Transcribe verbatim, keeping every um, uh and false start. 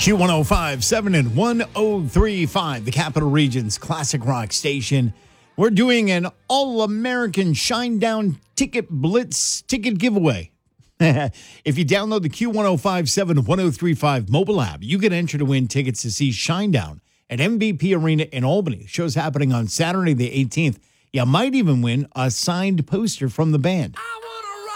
Q one oh five seven and one oh three five, the Capital Region's classic rock station. We're doing an all-American Shinedown Ticket Blitz ticket giveaway. If you download the Q one oh five seven one oh three five mobile app, you can enter to win tickets to see Shinedown at M V P Arena in Albany. The show's happening on Saturday the eighteenth. You might even win a signed poster from the band.